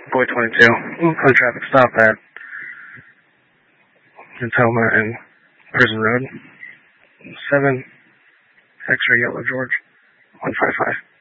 Boy 22. On traffic stop at Tacoma and Prison Road. 7 X-ray Yellow George 155.